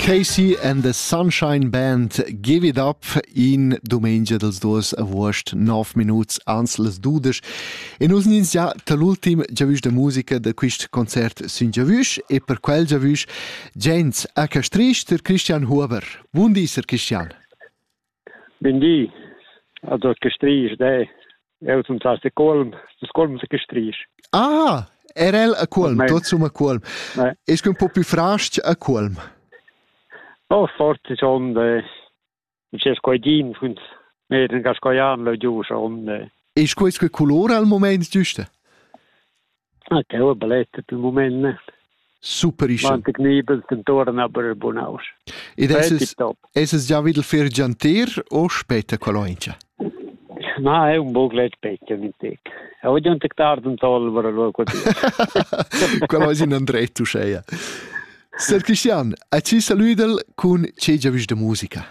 Casey and the Sunshine Band, Give It Up, in domenica dels 2 agost, 9 minuts ans las 12. E nus nins già l'ultim già vus de musica de quist concert sin già vus, e per quel già vus gens a Castrisch der Christian Huber. Buon di, Sir Christian. Bendi, also Castrisch, eu sunt das Colm se Castrisch. Ah, RL a Colm, tot sum a Colm. Esque un po' più frasc a Colm. Oh, forse schon, c'è scoidin, quindi meden gas coian lo giù schon. E questo colore al momento, giusto? Ah, che è una bellezza per il momento. Superissimo. Quante knibel, tentoren, aber buon aus. Ed es già videl fer gianter o spetta coloincia? No, è un buon specchio, mi tek. Oggi un tardi un tolvere lo così. Quello è in Andretto, scheia. Sir Christian, a ci saludel con c'è già vis de musica?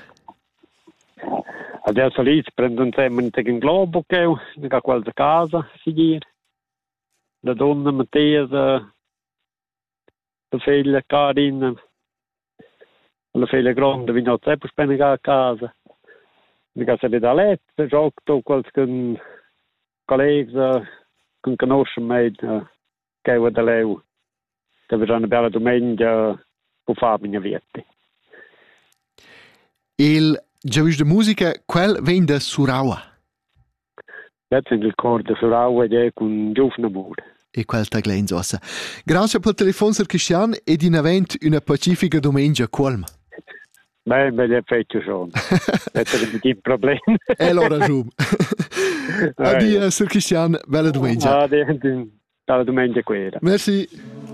Adesso lì prendo un tempo in globo che da qualche casa seguire. La donna Mattia, la figlia Karin, la figlia grande vino sempre spennere a casa. Mi casa da letto, gioco qualche collega che conosce me che è da lei. Che vi una bella domenica per fare mia vita. Il già vis de musica, quel vem da Suraua? Questo è il cor da Suraua ed è con giovane amore. E quel taglein ossa. Grazie per il telefono, Sir Christian, e di avent una pacifica domenica colma. Beh, me l'ho fatto schon. Questo è un problema. E lo ragione. Addio, Sir Christian, bella domenica. Addio, bella domenica quella. Merci.